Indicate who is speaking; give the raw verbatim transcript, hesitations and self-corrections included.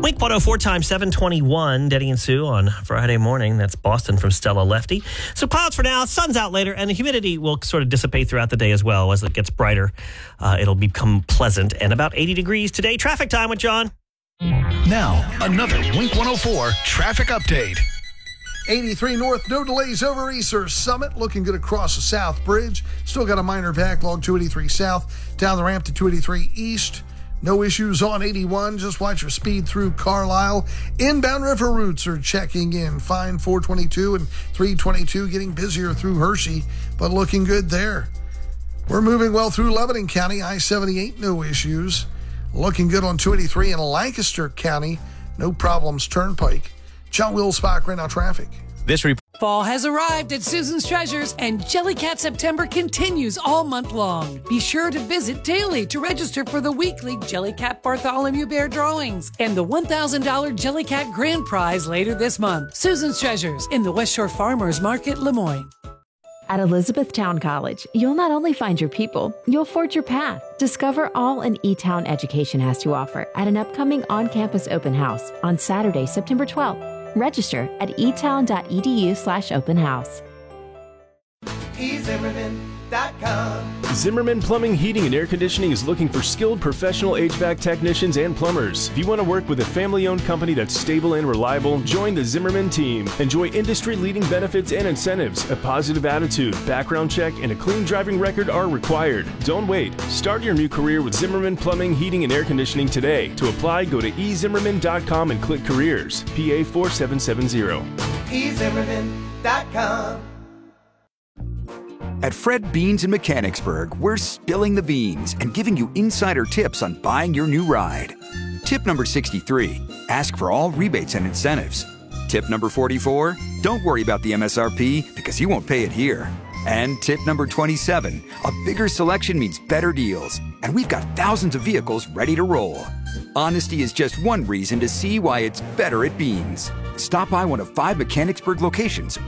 Speaker 1: Wink one oh four times seven twenty-one, Denny and Sue on Friday morning. That's Boston from Stella Lefty. So clouds for now, sun's out later, and the humidity will sort of dissipate throughout the day as well. As it gets brighter, uh, it'll become pleasant and about eighty degrees today. Traffic time with John.
Speaker 2: Now, another Wink one oh four traffic update.
Speaker 3: eighty-three north, no delays over Easter Summit. Looking good across the South Bridge. Still got a minor backlog, two eighty-three south, down the ramp to two eighty-three east. No issues on eighty-one. Just watch your speed through Carlisle. Inbound river routes are checking in. Fine, four twenty-two and three twenty-two getting busier through Hershey, but looking good there. We're moving well through Lebanon County. I seventy-eight, no issues. Looking good on two eighty-three in Lancaster County. No problems, Turnpike. John Wilsbach, right now traffic.
Speaker 4: This report.
Speaker 5: Fall has arrived at Susan's Treasures, and Jellycat September continues all month long. Be sure to visit daily to register for the weekly Jellycat Bartholomew Bear drawings and the one thousand dollars Jellycat Grand Prize later this month. Susan's Treasures in the West Shore Farmers Market, Lemoyne.
Speaker 6: At Elizabethtown College, you'll not only find your people, you'll forge your path. Discover all an E-Town education has to offer at an upcoming on-campus open house on Saturday, September twelfth. Register at etown.edu slash open house.
Speaker 7: e zimmerman dot com.
Speaker 8: Zimmerman Plumbing, Heating, and Air Conditioning is looking for skilled professional H V A C technicians and plumbers. If you want to work with a family-owned company that's stable and reliable, join the Zimmerman team. Enjoy industry-leading benefits and incentives. A positive attitude, background check, and a clean driving record are required. Don't wait. Start your new career with Zimmerman Plumbing, Heating, and Air Conditioning today. To apply, go to e zimmerman dot com and click Careers. P A four seven seven zero.
Speaker 7: e zimmerman dot com.
Speaker 9: At Fred Beans in Mechanicsburg, we're spilling the beans and giving you insider tips on buying your new ride. Tip number sixty-three, ask for all rebates and incentives. Tip number forty-four, don't worry about the M S R P because you won't pay it here. And tip number twenty-seven, a bigger selection means better deals, and we've got thousands of vehicles ready to roll. Honesty is just one reason to see why it's better at Beans. Stop by one of five Mechanicsburg locations